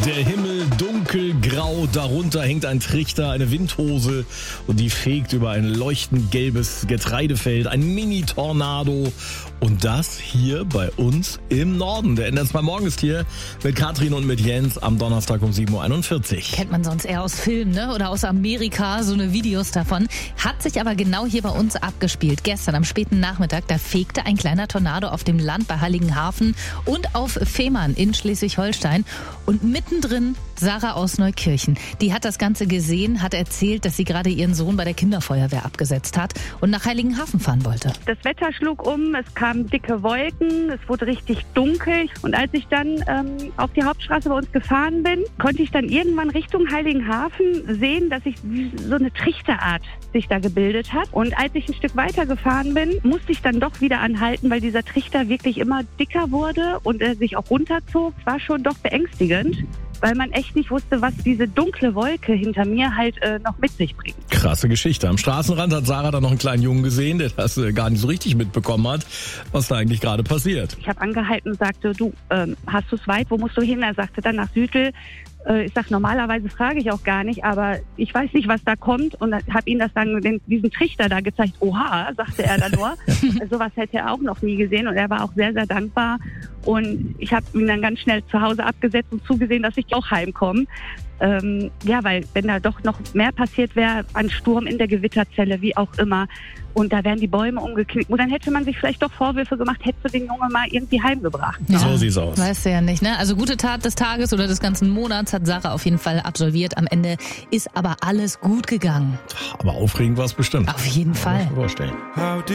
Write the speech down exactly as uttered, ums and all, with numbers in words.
Der Himmel dunkelgrau, darunter hängt ein Trichter, eine Windhose und die fegt über ein leuchtend gelbes Getreidefeld, ein Mini-Tornado und das hier bei uns im Norden. Der N S zwei Morgen ist hier mit Katrin und mit Jens am Donnerstag um sieben Uhr einundvierzig. Kennt man sonst eher aus Filmen, ne? Oder aus Amerika, so eine Videos davon. Hat sich aber genau hier bei uns abgespielt. Gestern am späten Nachmittag, da fegte ein kleiner Tornado auf dem Land bei Heiligenhafen und auf Fehmarn in Schleswig-Holstein. Und mittendrin Sarah aus Neukirchen. Die hat das Ganze gesehen, hat erzählt, dass sie gerade ihren Sohn bei der Kinderfeuerwehr abgesetzt hat und nach Heiligenhafen fahren wollte. Das Wetter schlug um, es kamen dicke Wolken, es wurde richtig dunkel. Und als ich dann ähm, auf die Hauptstraße bei uns gefahren bin, konnte ich dann irgendwann Richtung Heiligenhafen sehen, dass sich so eine Trichterart sich da gebildet hat. Und als ich ein Stück weiter gefahren bin, musste ich dann doch wieder anhalten, weil dieser Trichter wirklich immer dicker wurde und er sich auch runterzog. Es war schon doch beängstigend, weil man echt nicht wusste, was diese dunkle Wolke hinter mir halt äh, noch mit sich bringt. Krasse Geschichte. Am Straßenrand hat Sarah dann noch einen kleinen Jungen gesehen, der das äh, gar nicht so richtig mitbekommen hat, was da eigentlich gerade passiert. Ich habe angehalten und sagte, du, ähm, hast du es weit, wo musst du hin? Er sagte dann nach Südl. Ich sag, normalerweise frage ich auch gar nicht, aber ich weiß nicht, was da kommt und habe ihm das dann, den, diesen Trichter da gezeigt. Oha, sagte er dann nur. Sowas hätte er auch noch nie gesehen und er war auch sehr, sehr dankbar. Und ich habe ihn dann ganz schnell zu Hause abgesetzt und zugesehen, dass ich auch heimkomme. Ähm, ja, weil wenn da doch noch mehr passiert wäre, an Sturm in der Gewitterzelle, wie auch immer, und da wären die Bäume umgeknickt. Und dann hätte man sich vielleicht doch Vorwürfe gemacht, hättest du den Jungen mal irgendwie heimgebracht. Ja, so sieht's aus. Weißt du ja nicht, ne? Also gute Tat des Tages oder des ganzen Monats hat Sarah auf jeden Fall absolviert. Am Ende ist aber alles gut gegangen. Aber aufregend war es bestimmt. Auf jeden Fall. Kann ich mir vorstellen.